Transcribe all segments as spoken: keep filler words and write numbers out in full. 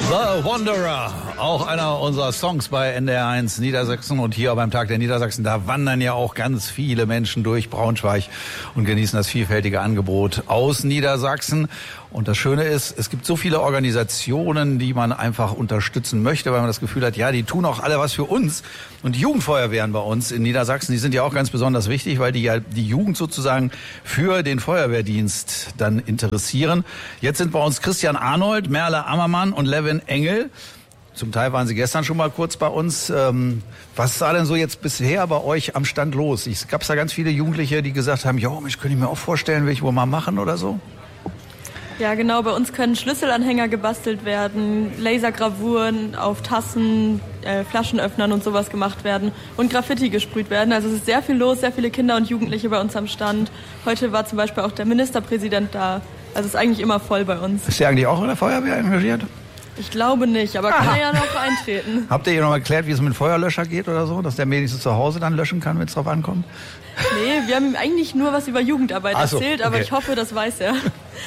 The Wanderer, auch einer unserer Songs bei N D R eins Niedersachsen. Und hier beim Tag der Niedersachsen, da wandern ja auch ganz viele Menschen durch Braunschweig und genießen das vielfältige Angebot aus Niedersachsen. Und das Schöne ist, es gibt so viele Organisationen, die man einfach unterstützen möchte, weil man das Gefühl hat, ja, die tun auch alle was für uns. Und die Jugendfeuerwehren bei uns in Niedersachsen, die sind ja auch ganz besonders wichtig, weil die ja die Jugend sozusagen für den Feuerwehrdienst dann interessieren. Jetzt sind bei uns Christian Arnold, Merle Ammermann und Levin Engel. Zum Teil waren sie gestern schon mal kurz bei uns. Ähm, was sah denn so jetzt bisher bei euch am Stand los? Es gab da ganz viele Jugendliche, die gesagt haben, ja, Mensch, könnte ich mir auch vorstellen, will ich wohl mal machen oder so? Ja, genau. Bei uns können Schlüsselanhänger gebastelt werden, Lasergravuren auf Tassen, äh, Flaschenöffnern und sowas gemacht werden und Graffiti gesprüht werden. Also es ist sehr viel los, sehr viele Kinder und Jugendliche bei uns am Stand. Heute war zum Beispiel auch der Ministerpräsident da. Also es ist eigentlich immer voll bei uns. Ist der eigentlich auch in der Feuerwehr engagiert? Ich glaube nicht, aber kann er ja noch eintreten. Habt ihr ihr noch mal erklärt, wie es mit Feuerlöscher geht oder so? Dass der wenigstens zu Hause dann löschen kann, wenn es drauf ankommt? Nee, wir haben eigentlich nur was über Jugendarbeit Ach so, erzählt, aber okay. ich hoffe, das weiß er.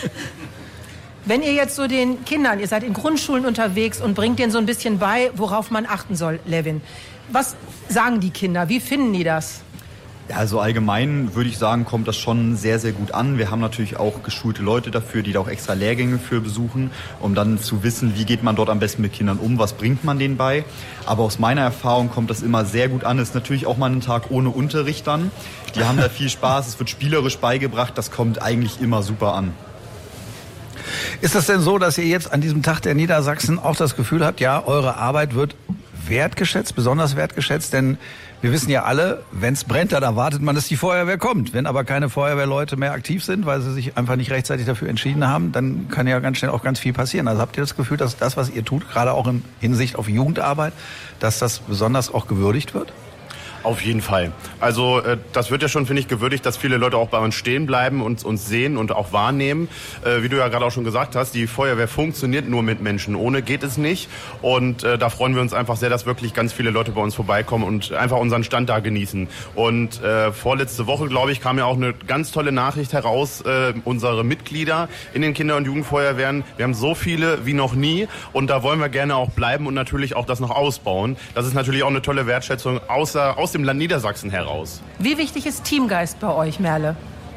Wenn ihr jetzt so den Kindern, ihr seid in Grundschulen unterwegs und bringt denen so ein bisschen bei, worauf man achten soll, Levin. Was sagen die Kinder? Wie finden die das? Ja, also allgemein würde ich sagen, kommt das schon sehr, sehr gut an. Wir haben natürlich auch geschulte Leute dafür, die da auch extra Lehrgänge für besuchen, um dann zu wissen, wie geht man dort am besten mit Kindern um, was bringt man denen bei. Aber aus meiner Erfahrung kommt das immer sehr gut an. Es ist natürlich auch mal ein Tag ohne Unterricht dann. Die haben da viel Spaß, es wird spielerisch beigebracht, das kommt eigentlich immer super an. Ist das denn so, dass ihr jetzt an diesem Tag der Niedersachsen auch das Gefühl habt, ja, eure Arbeit wird wertgeschätzt, besonders wertgeschätzt? Denn wir wissen ja alle, wenn es brennt, dann erwartet man, dass die Feuerwehr kommt. Wenn aber keine Feuerwehrleute mehr aktiv sind, weil sie sich einfach nicht rechtzeitig dafür entschieden haben, dann kann ja ganz schnell auch ganz viel passieren. Also habt ihr das Gefühl, dass das, was ihr tut, gerade auch in Hinsicht auf Jugendarbeit, dass das besonders auch gewürdigt wird? Auf jeden Fall. Also äh, das wird ja schon, finde ich, gewürdigt, dass viele Leute auch bei uns stehen bleiben und uns sehen und auch wahrnehmen. Äh, wie du ja gerade auch schon gesagt hast, die Feuerwehr funktioniert nur mit Menschen. Ohne geht es nicht. Und äh, da freuen wir uns einfach sehr, dass wirklich ganz viele Leute bei uns vorbeikommen und einfach unseren Stand da genießen. Und äh, vorletzte Woche, glaube ich, kam ja auch eine ganz tolle Nachricht heraus. Äh, unsere Mitglieder in den Kinder- und Jugendfeuerwehren, wir haben so viele wie noch nie. Und da wollen wir gerne auch bleiben und natürlich auch das noch ausbauen. Das ist natürlich auch eine tolle Wertschätzung außer, aus dem Land Niedersachsen heraus. Wie wichtig ist Teamgeist bei euch, Merle?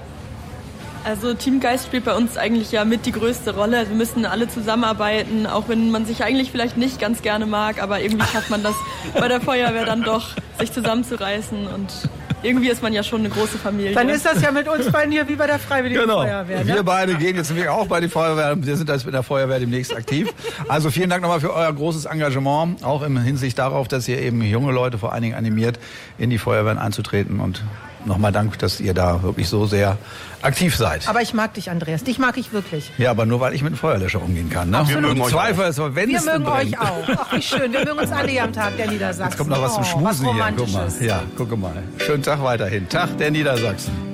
Also Teamgeist spielt bei uns eigentlich ja mit die größte Rolle. Wir müssen alle zusammenarbeiten, auch wenn man sich eigentlich vielleicht nicht ganz gerne mag, aber irgendwie schafft man das bei der Feuerwehr dann doch, sich zusammenzureißen und irgendwie ist man ja schon eine große Familie. Dann ist das ja mit uns beiden hier wie bei der Freiwilligen Genau. Feuerwehr. Wir Ne? beide gehen jetzt nämlich auch bei der Feuerwehr. Wir sind jetzt mit der Feuerwehr demnächst aktiv. Also vielen Dank nochmal für euer großes Engagement, auch in Hinsicht darauf, dass ihr eben junge Leute vor allen Dingen animiert, in die Feuerwehren einzutreten. Und nochmal Dank, dass ihr da wirklich so sehr aktiv seid. Aber ich mag dich, Andreas. Dich mag ich wirklich. Ja, aber nur, weil ich mit einem Feuerlöscher umgehen kann. Ne? Wir mögen euch Zweifel ist, wenn Wir es mögen brennt. euch auch. Ach, wie schön. Wir mögen uns alle hier am Tag der Niedersachsen. Jetzt kommt noch was zum Oh, Schmusen was hier. Guck mal. Romantisches. Ja, guck mal. Schönen Tag weiterhin. Tag der Niedersachsen.